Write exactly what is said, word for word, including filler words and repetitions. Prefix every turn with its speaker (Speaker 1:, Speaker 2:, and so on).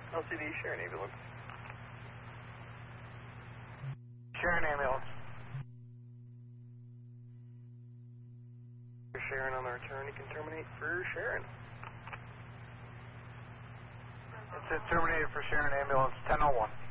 Speaker 1: L C D, Sharon ambulance.
Speaker 2: Sharon ambulance.
Speaker 1: For Sharon on the return, you can terminate for Sharon.
Speaker 2: It's terminated for Sharon ambulance ten oh one.